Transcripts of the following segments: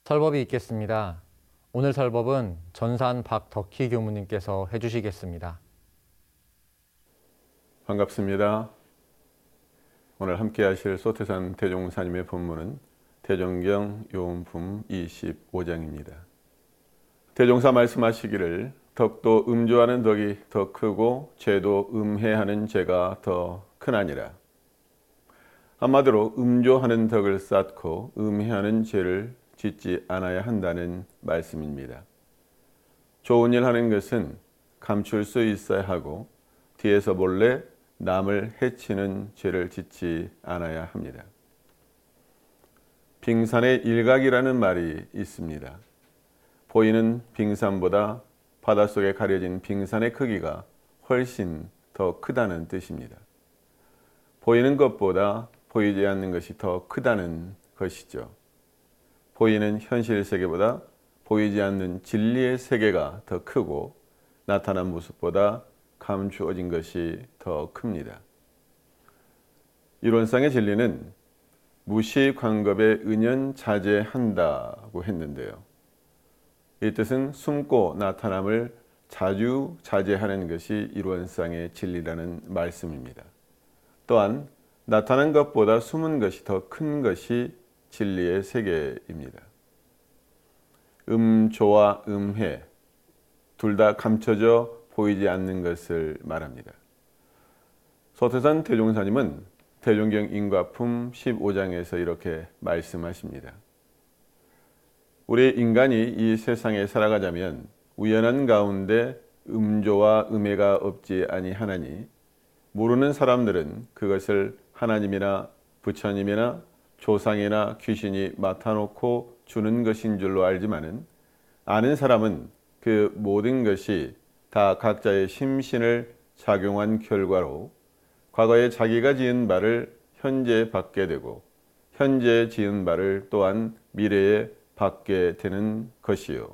설법이 있겠습니다. 오늘 설법은 전산 박덕희 교무님께서 해주시겠습니다. 반갑습니다. 오늘 함께 하실 소태산 대종사님의 본문은 대종경 요음품 25장입니다. 대종사 말씀하시기를 덕도 음조하는 덕이 더 크고 죄도 음해하는 죄가 더 크나니라. 한마디로 음조하는 덕을 쌓고 음해하는 죄를 짓지 않아야 한다는 말씀입니다. 좋은 일 하는 것은 감출 수 있어야 하고 뒤에서 몰래 남을 해치는 죄를 짓지 않아야 합니다. 빙산의 일각이라는 말이 있습니다. 보이는 빙산보다 바닷속에 가려진 빙산의 크기가 훨씬 더 크다는 뜻입니다. 보이는 것보다 보이지 않는 것이 더 크다는 것이죠. 보이는 현실 세계보다 보이지 않는 진리의 세계가 더 크고 나타난 모습보다 감추어진 것이 더 큽니다. 이론상의 진리는 무시광겁에 은연자제한다고 했는데요. 이 뜻은 숨고 나타남을 자주자제하는 것이 이론상의 진리라는 말씀입니다. 또한 나타난 것보다 숨은 것이 더 큰 것이 진리의 세계입니다. 음조와 음해 둘 다 감춰져 보이지 않는 것을 말합니다. 소태산 대종사님은 대종경 인과품 15장에서 이렇게 말씀하십니다. 우리 인간이 이 세상에 살아가자면 우연한 가운데 음조와 음해가 없지 아니하나니 모르는 사람들은 그것을 하나님이나 부처님이나 조상이나 귀신이 맡아놓고 주는 것인 줄로 알지만은 아는 사람은 그 모든 것이 다 각자의 심신을 작용한 결과로 과거에 자기가 지은 바를 현재 받게 되고 현재 지은 바를 또한 미래에 받게 되는 것이요.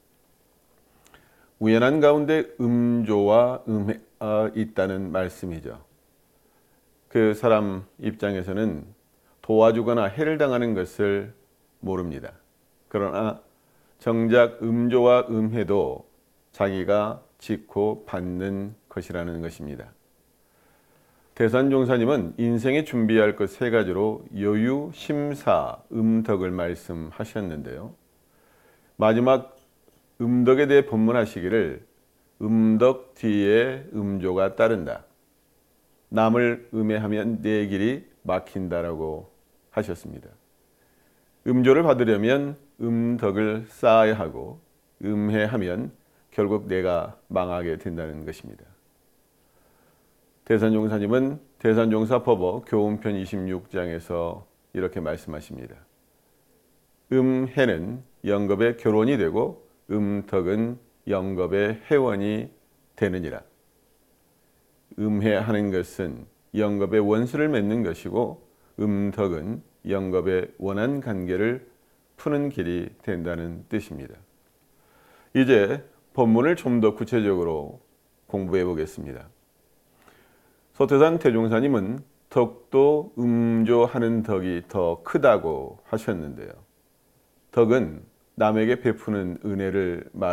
우연한 가운데 음조와 음해가 있다는 말씀이죠. 그 사람 입장에서는 도와주거나 해를 당하는 것을 모릅니다. 그러나 정작 음조와 음해도 자기가 짓고 받는 것이라는 것입니다. 대산종사님은 인생에 준비할 것 세 가지로 여유, 심사, 음덕을 말씀하셨는데요. 마지막 음덕에 대해 본문하시기를 음덕 뒤에 음조가 따른다. 남을 음해하면 내 길이 막힌다라고 하셨습니다. 음조를 받으려면 음덕을 쌓아야 하고 음해하면 결국 내가 망하게 된다는 것입니다. 대산종사님은 대산종사법어 교훈편 26장에서 이렇게 말씀하십니다. 음해는 영겁의 결혼이 되고 음덕은 영겁의 회원이 되느니라. 음해하는 것은 영겁의 원수를 맺는 것이고 음덕은 영겁의 원한 관계를 푸는 길이 된다는 뜻입니다. 이제 본문을 좀 더 구체적으로 공부해 보겠습니다. 소태산 대종사님은 덕도 음조하는 덕이 더 크다고 하셨는데요. 덕은 남에게 베푸는 은혜를